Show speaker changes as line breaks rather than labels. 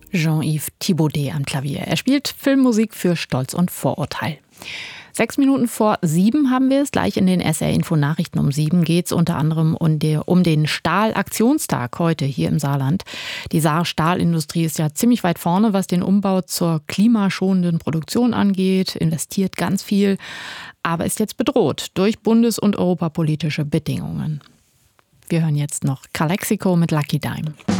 Jean-Yves Thibaudet am Klavier. Er spielt Filmmusik für Stolz und Vorurteil. 6 Minuten vor 7 haben wir es. Gleich in den SR-Info-Nachrichten um 7 geht es unter anderem um den Stahlaktionstag heute hier im Saarland. Die Saar Stahlindustrie ist ja ziemlich weit vorne, was den Umbau zur klimaschonenden Produktion angeht, investiert ganz viel, aber ist jetzt bedroht durch bundes- und europapolitische Bedingungen. Wir hören jetzt noch Calexico mit Lucky Dime.